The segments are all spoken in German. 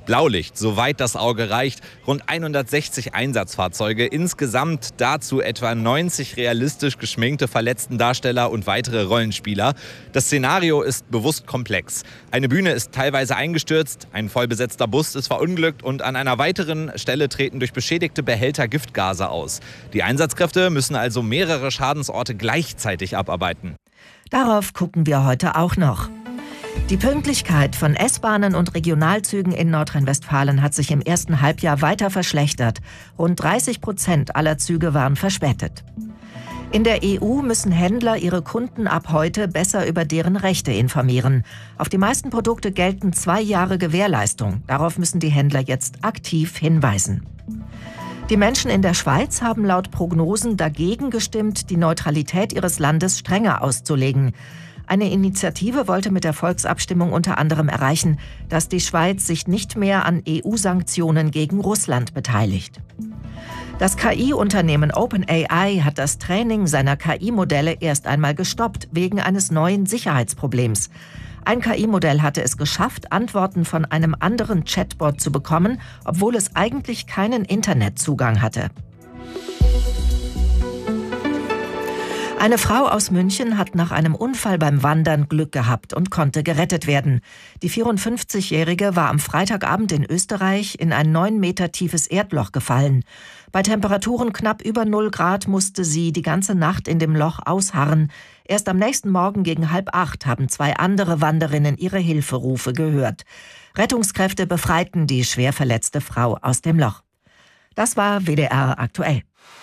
Blaulicht, soweit das Auge reicht. Rund 160 Einsatzfahrzeuge. Insgesamt dazu etwa 90 realistisch geschminkte Verletzten-Darsteller und weitere Rollenspieler. Das Szenario ist bewusst komplex. Eine Bühne ist teilweise eingestürzt, ein vollbesetzter Bus ist verunglückt und an einer weiteren Stelle treten durch beschädigte Behälter Giftgase aus. Die Einsatzkräfte müssen also mehrere Schadensorte gleichzeitig abarbeiten. Darauf gucken wir heute auch noch. Die Pünktlichkeit von S-Bahnen und Regionalzügen in Nordrhein-Westfalen hat sich im ersten Halbjahr weiter verschlechtert. Rund 30% aller Züge waren verspätet. In der EU müssen Händler ihre Kunden ab heute besser über deren Rechte informieren. Auf die meisten Produkte gelten 2 Jahre Gewährleistung. Darauf müssen die Händler jetzt aktiv hinweisen. Die Menschen in der Schweiz haben laut Prognosen dagegen gestimmt, die Neutralität ihres Landes strenger auszulegen. Eine Initiative wollte mit der Volksabstimmung unter anderem erreichen, dass die Schweiz sich nicht mehr an EU-Sanktionen gegen Russland beteiligt. Das KI-Unternehmen OpenAI hat das Training seiner KI-Modelle erst einmal gestoppt, wegen eines neuen Sicherheitsproblems. Ein KI-Modell hatte es geschafft, Antworten von einem anderen Chatbot zu bekommen, obwohl es eigentlich keinen Internetzugang hatte. Eine Frau aus München hat nach einem Unfall beim Wandern Glück gehabt und konnte gerettet werden. Die 54-Jährige war am Freitagabend in Österreich in ein 9 Meter tiefes Erdloch gefallen. Bei Temperaturen knapp über 0 Grad musste sie die ganze Nacht in dem Loch ausharren. Erst am nächsten Morgen gegen 7:30 haben 2 andere Wanderinnen ihre Hilferufe gehört. Rettungskräfte befreiten die schwer verletzte Frau aus dem Loch. Das war WDR aktuell.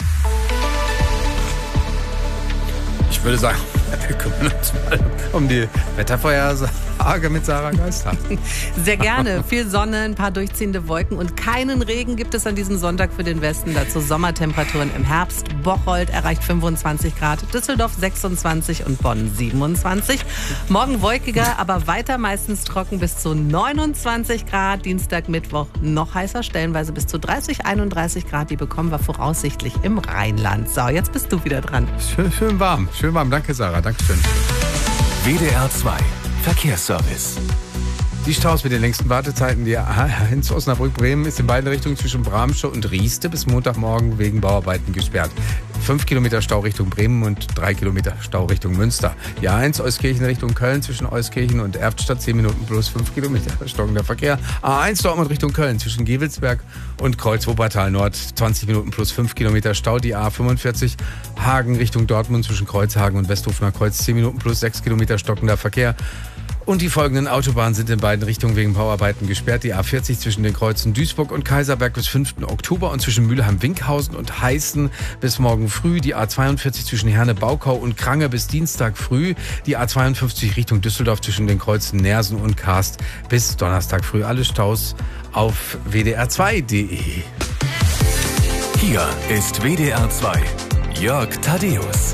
Ich würde sagen, wir kümmern uns mal um die Wettervorhersage mit Sarah Geisthardt. Sehr gerne. Viel Sonne, ein paar durchziehende Wolken und keinen Regen gibt es an diesem Sonntag für den Westen. Dazu Sommertemperaturen im Herbst. Bocholt erreicht 25 Grad, Düsseldorf 26 und Bonn 27. Morgen wolkiger, aber weiter meistens trocken bis zu 29 Grad. Dienstag, Mittwoch noch heißer, stellenweise bis zu 30, 31 Grad. Die bekommen wir voraussichtlich im Rheinland. So, jetzt bist du wieder dran. Schön warm. Schön warm. Danke, Sarah. Dankeschön. WDR 2 Verkehrsservice. Die Staus mit den längsten Wartezeiten. Die A1 Osnabrück-Bremen ist in beiden Richtungen zwischen Bramsche und Rieste bis Montagmorgen wegen Bauarbeiten gesperrt. 5 Kilometer Stau Richtung Bremen und 3 Kilometer Stau Richtung Münster. Die A1 Euskirchen Richtung Köln zwischen Euskirchen und Erftstadt 10 Minuten plus 5 Kilometer stockender Verkehr. A1 Dortmund Richtung Köln zwischen Gewelsberg und Kreuz-Wuppertal Nord 20 Minuten plus 5 Kilometer Stau. Die A45 Hagen Richtung Dortmund zwischen Kreuzhagen und Westhofener Kreuz 10 Minuten plus 6 Kilometer stockender Verkehr. Und die folgenden Autobahnen sind in beiden Richtungen wegen Bauarbeiten gesperrt. Die A40 zwischen den Kreuzen Duisburg und Kaiserberg bis 5. Oktober und zwischen Mülheim-Winkhausen und Heißen bis morgen früh. Die A42 zwischen Herne-Baukau und Krange bis Dienstag früh. Die A52 Richtung Düsseldorf zwischen den Kreuzen Nersen und Karst bis Donnerstag früh. Alle Staus auf wdr2.de. Hier ist WDR 2. Jörg Thaddäus.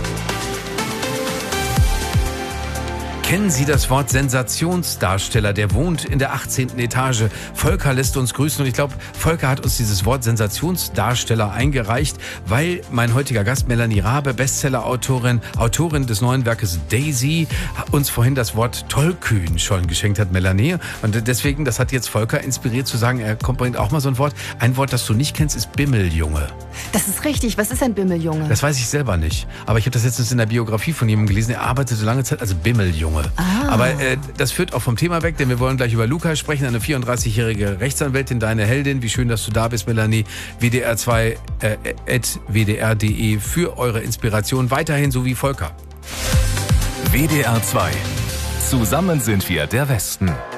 Kennen Sie das Wort Sensationsdarsteller? Der wohnt in der 18. Etage. Volker lässt uns grüßen und ich glaube, Volker hat uns dieses Wort Sensationsdarsteller eingereicht, weil mein heutiger Gast Melanie Rabe, Bestseller-Autorin, Autorin des neuen Werkes Daisy, uns vorhin das Wort tollkühn schon geschenkt hat, Melanie. Und deswegen, das hat jetzt Volker inspiriert zu sagen, er bringt auch mal so ein Wort. Ein Wort, das du nicht kennst, ist Bimmeljunge. Das ist richtig. Was ist ein Bimmeljunge? Das weiß ich selber nicht. Aber ich habe das letztens in der Biografie von jemandem gelesen, er arbeitete lange Zeit als Bimmeljunge. Aber das führt auch vom Thema weg, denn wir wollen gleich über Luca sprechen, eine 34-jährige Rechtsanwältin, deine Heldin. Wie schön, dass du da bist, Melanie. WDR2@wdr.de für eure Inspiration. Weiterhin so wie Volker. WDR 2. Zusammen sind wir der Westen.